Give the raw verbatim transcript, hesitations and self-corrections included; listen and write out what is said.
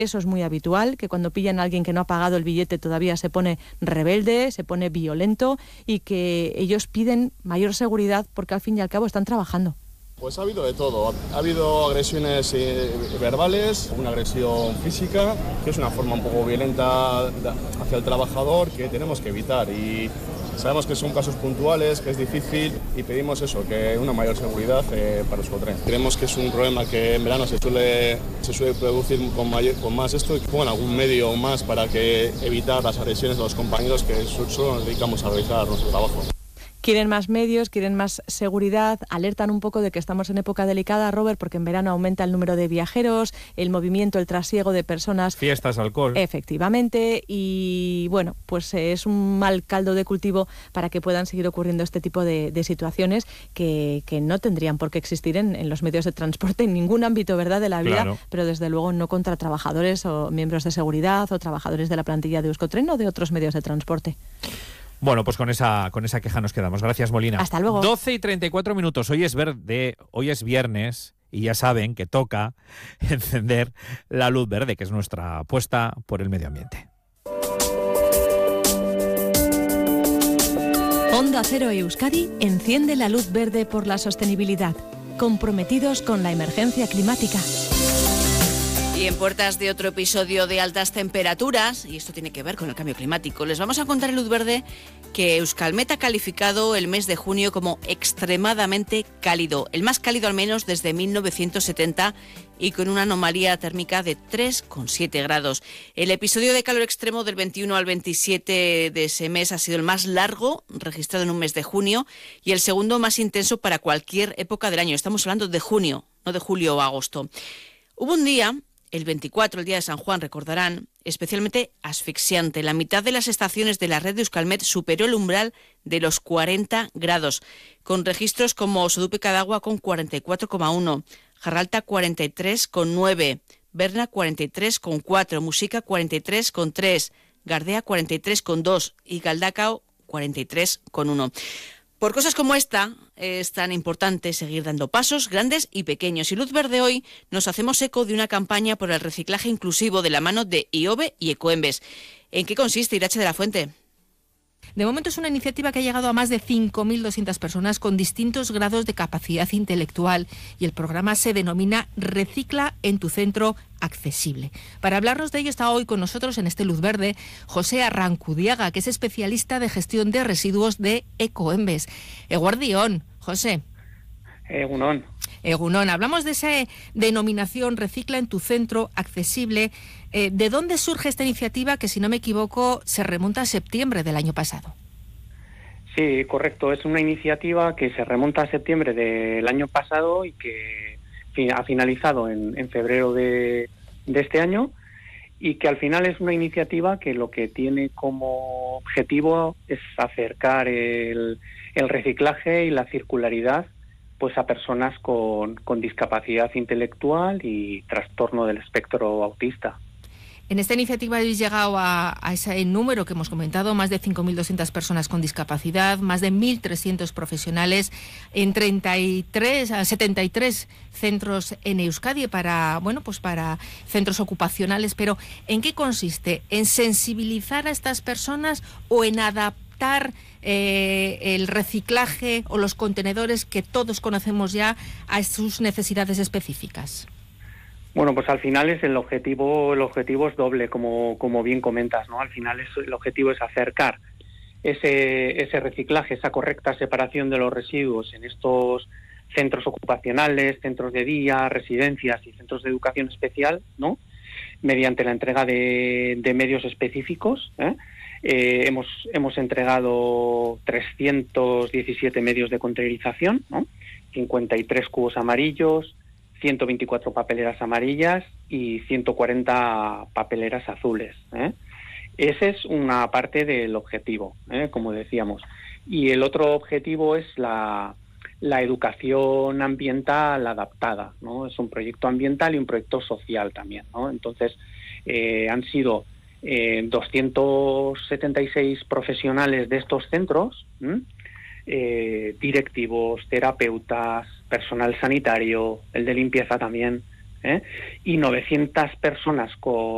Eso es muy habitual, que cuando pillan a alguien que no ha pagado el billete todavía se pone rebelde, se pone violento y que ellos piden mayor seguridad porque al fin y al cabo están trabajando. Pues ha habido de todo. Ha habido agresiones eh, verbales, una agresión física, que es una forma un poco violenta hacia el trabajador que tenemos que evitar. Y sabemos que son casos puntuales, que es difícil y pedimos eso, que una mayor seguridad eh, para Euskotren. Creemos que es un problema que en verano se suele, se suele producir con, mayor, con más esto y que pongan algún medio más para que evitar las agresiones de los compañeros que solo nos dedicamos a realizar nuestro trabajo. Quieren más medios, quieren más seguridad, alertan un poco de que estamos en época delicada, Robert, porque en verano aumenta el número de viajeros, el movimiento, el trasiego de personas. Fiestas, alcohol. Efectivamente, y bueno, pues es un mal caldo de cultivo para que puedan seguir ocurriendo este tipo de, de situaciones que, que no tendrían por qué existir en, en los medios de transporte, en ningún ámbito, ¿verdad?, de la vida, claro. Pero desde luego no contra trabajadores o miembros de seguridad o trabajadores de la plantilla de Euskotren o de otros medios de transporte. Bueno, pues con esa con esa queja nos quedamos. Gracias, Molina. Hasta luego. doce y treinta y cuatro minutos. Hoy es verde, hoy es viernes y ya saben que toca encender la luz verde, que es nuestra apuesta por el medio ambiente. Onda Cero Euskadi enciende la luz verde por la sostenibilidad, comprometidos con la emergencia climática. Y en puertas de otro episodio de altas temperaturas, y esto tiene que ver con el cambio climático, les vamos a contar en luz verde que Euskalmet ha calificado el mes de junio como extremadamente cálido, el más cálido al menos desde mil novecientos setenta y con una anomalía térmica de tres coma siete grados. El episodio de calor extremo del veintiuno al veintisiete de ese mes ha sido el más largo registrado en un mes de junio y el segundo más intenso para cualquier época del año. Estamos hablando de junio, no de julio o agosto. Hubo un día, el veinticuatro, el día de San Juan, recordarán, especialmente asfixiante. La mitad de las estaciones de la red de Euskalmet superó el umbral de los cuarenta grados, con registros como Sodupe Cadagua con cuarenta y cuatro coma uno, Jarralta cuarenta y tres coma nueve, Berna cuarenta y tres coma cuatro, Muxica cuarenta y tres coma tres, Gardea cuarenta y tres coma dos y Galdakao cuarenta y tres coma uno. Por cosas como esta, es tan importante seguir dando pasos grandes y pequeños. Y Luz Verde hoy nos hacemos eco de una campaña por el reciclaje inclusivo de la mano de IOBE y Ecoembes. ¿En qué consiste, Irache de la Fuente? De momento es una iniciativa que ha llegado a más de cinco mil doscientas personas con distintos grados de capacidad intelectual y el programa se denomina Recicla en tu centro accesible. Para hablarnos de ello está hoy con nosotros en este Luz Verde José Arrancudiaga, que es especialista de gestión de residuos de Ecoembes. Eguardión, José. Egunon. Egunon, hablamos de esa denominación Recicla en tu centro accesible. Eh, ¿De dónde surge esta iniciativa que, si no me equivoco, se remonta a septiembre del año pasado? Sí, correcto. Es una iniciativa que se remonta a septiembre del año pasado y que ha finalizado en, en febrero de, de este año y que al final es una iniciativa que lo que tiene como objetivo es acercar el, el reciclaje y la circularidad pues a personas con, con discapacidad intelectual y trastorno del espectro autista. En esta iniciativa habéis llegado a, a ese número que hemos comentado, más de cinco mil doscientas personas con discapacidad, más de mil trescientos profesionales en treinta y tres, setenta y tres centros en Euskadi para, bueno, pues para centros ocupacionales. Pero ¿en qué consiste? ¿En sensibilizar a estas personas o en adaptar eh, el reciclaje o los contenedores que todos conocemos ya a sus necesidades específicas? Bueno, pues al final es el objetivo, el objetivo es doble, como, como bien comentas, ¿no? Al final es, el objetivo es acercar ese, ese reciclaje, esa correcta separación de los residuos en estos centros ocupacionales, centros de día, residencias y centros de educación especial, ¿no? Mediante la entrega de, de medios específicos, ¿eh? Eh, hemos, hemos entregado trescientos diecisiete medios de containerización, ¿no? cincuenta y tres cubos amarillos, ciento veinticuatro papeleras amarillas y ciento cuarenta papeleras azules, ¿eh? Ese es una parte del objetivo, ¿eh? Como decíamos. Y el otro objetivo es la, la educación ambiental adaptada, ¿no? Es un proyecto ambiental y un proyecto social también, ¿no? Entonces, eh, han sido eh, doscientos setenta y seis profesionales de estos centros, ¿eh? Eh, directivos, terapeutas, personal sanitario, el de limpieza también, ¿eh? Y novecientas personas con